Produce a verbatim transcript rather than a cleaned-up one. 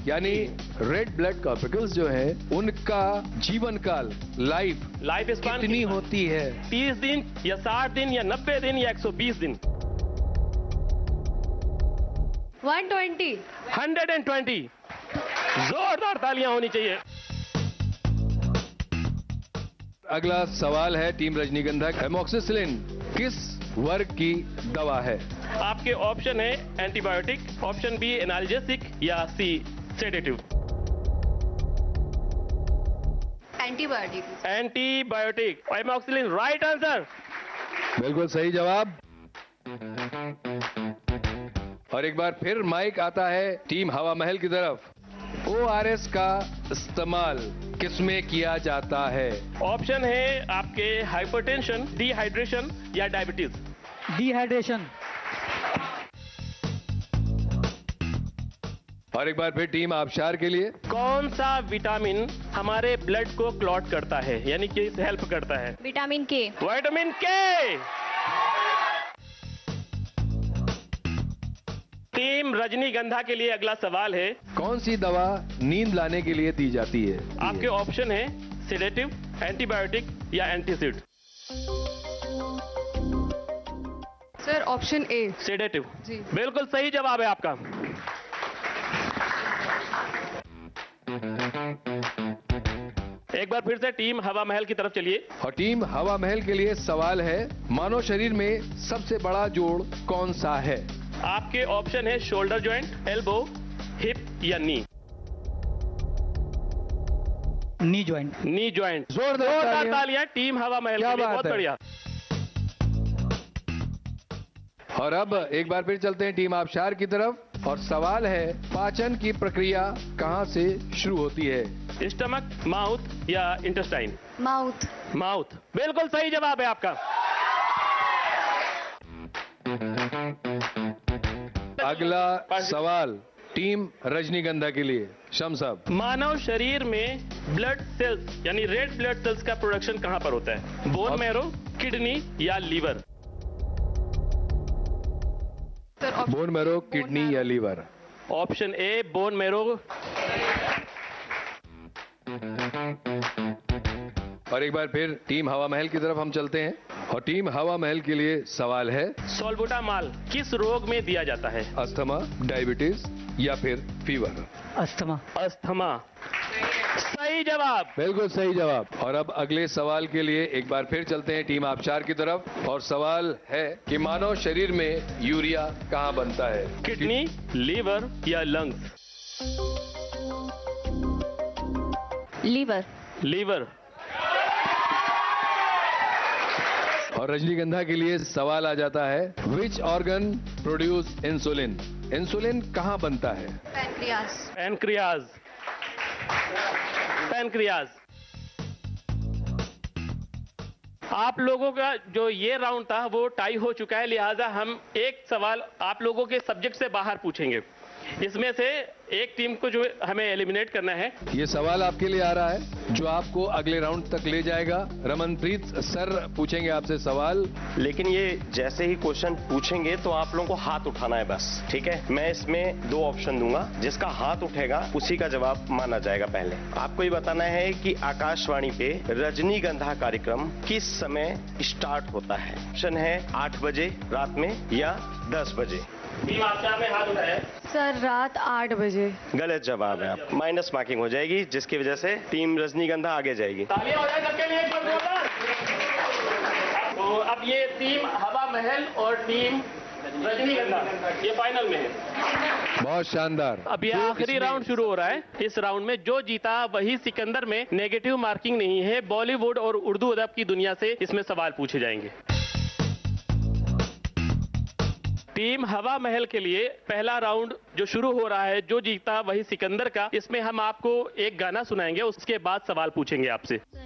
यानी red blood कॉर्पिकल्स जो है उनका जीवन काल लाइफ लाइफ स्पान कितनी होती है? तीस दिन या साठ दिन या नब्बे दिन या एक सौ बीस दिन? One twenty. Hundred and twenty. जोरदार तालियां होनी चाहिए। अगला सवाल है टीम रजनीगंधा। एमोक्सिसिलिन किस वर्ग की दवा है? आपके ऑप्शन है एंटीबायोटिक, ऑप्शन बी एनाल्जेसिक या सी sedative. Antibiotic. Antibiotic. Amoxicillin right answer. बिल्कुल सही जवाब। और एक बार फिर माइक आता है टीम हवा महल की तरफ। ओ आर एस का इस्तेमाल किसमें किया जाता है? ऑप्शन है आपके हाइपरटेंशन, डिहाइड्रेशन या डायबिटीज। डिहाइड्रेशन। और एक बार फिर टीम आबशार के लिए। कौन सा विटामिन हमारे ब्लड को क्लॉट करता है, यानी कि हेल्प करता है? विटामिन के। विटामिन के। टीम रजनीगंधा के लिए अगला सवाल है। कौन सी दवा नींद लाने के लिए दी जाती है? आपके ऑप्शन है सेडेटिव, एंटीबायोटिक या एंटीसिड। Sir option A sedative. जी। बिल्कुल सही जवाब है आपका। एक बार फिर से टीम हवा महल की तरफ चलिए। और टीम हवा महल के लिए सवाल है मानव शरीर में सबसे बड़ा जोड़ कौन सा है? आपके ऑप्शन है शोल्डर जॉइंट, एल्बो, हिप या नी। Knee joint. Knee joint. जोरदार जोरदार तालियां। तालियां टीम हवा महल क्या के लिए। बात बहुत है। बढ़िया। और अब एक बार फिर चलते हैं टीम आबशार की तरफ। और सवाल है पाचन की प्रक्रिया कहां से शुरू होती है? स्टमक, माउथ या इंटेस्टाइन? माउथ। माउथ। बिल्कुल सही जवाब है आपका। अगला सवाल टीम रजनीगंधा के लिए। शम साहब। मानव शरीर में ब्लड सेल्स यानी रेड ब्लड सेल्स का प्रोडक्शन कहां पर होता है? बोन मैरो, किडनी या लीवर? बोन मैरो, किडनी या liver? Option A bone marrow. और एक बार फिर टीम हवा महल की तरफ हम चलते हैं। और टीम हवा महल के लिए सवाल है सॉल्बुटामॉल किस रोग में दिया जाता है? अस्थमा, डायबिटीज या फिर फीवर? अस्थमा। अस्थमा। सही जवाब। बिल्कुल सही जवाब। और अब अगले सवाल के लिए एक बार फिर चलते हैं टीम आबशार की तरफ। और सवाल है कि मानव शरीर में यूरिया कहां बनता है? किडनी, लीवर या लंग्स? लीवर। लीवर। और रजनीगंधा के लिए सवाल आ जाता है which organ produce insulin? Insulin कहां बनता है? पैनक्रियास। पैनक्रियाज। पैनक्रियाज। आप लोगों का जो ये राउंड था वो टाई हो चुका है, लिहाजा हम एक सवाल आप लोगों के सब्जेक्ट से बाहर पूछेंगे। इसमें से एक टीम को जो हमें एलिमिनेट करना है। ये सवाल आपके लिए आ रहा है जो आपको अगले राउंड तक ले जाएगा। रमनप्रीत सर पूछेंगे आपसे सवाल। लेकिन ये जैसे ही क्वेश्चन पूछेंगे तो आप लोगों को हाथ उठाना है बस, ठीक है? मैं इसमें दो ऑप्शन दूंगा, जिसका हाथ उठेगा उसी का जवाब माना जाएगा। पहले आपको ये बताना है कि आकाशवाणी पे रजनीगंधा कार्यक्रम किस समय स्टार्ट होता है। ऑप्शन है आठ बजे रात में या दस बजे। टीम आबशार ने हाथ उठाया। सर रात आठ बजे। गलत जवाब है, आप माइनस मार्किंग हो जाएगी, जिसकी वजह से टीम रजनीगंधा आगे जाएगी। तालियां हो जाए सबके लिए एक बार जोरदार। तो अब ये टीम हवा महल और टीम रजनीगंधा ये फाइनल में है। बहुत शानदार। अब ये आखिरी राउंड शुरू हो रहा है। इस राउंड में जो जीता वही सिकंदर में नेगेटिव मार्किंग नहीं है। बॉलीवुड और उर्दू अदब की दुनिया से इसमें सवाल पूछे जाएंगे। टीम हवा महल के लिए पहला राउंड जो शुरू हो रहा है, जो जीता वही सिकंदर का। इसमें हम आपको एक गाना सुनाएंगे, उसके बाद सवाल पूछेंगे आपसे।